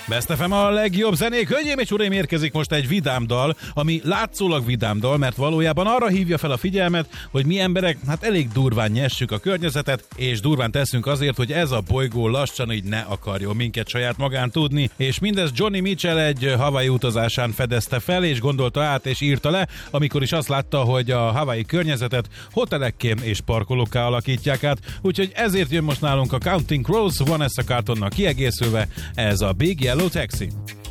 Best FM a legjobb zenék. Hölgyeim és uraim, érkezik most egy vidám dal, ami látszólag vidám dal, mert valójában arra hívja fel a figyelmet, hogy mi emberek elég durván nyessük a környezetet, és durván teszünk azért, hogy ez a bolygó lassan így ne akarjon minket saját magán tudni, és mindezt Johnny Mitchell egy Hawaii utazásán fedezte fel, és gondolta át, és írta le, amikor is azt látta, hogy a Hawaii környezetet hotelekké és parkolókká alakítják át, úgyhogy ezért jön most nálunk a Counting Crows, Vanessa Carltonnak kiegészülve, ez a Big Yellow Taxi.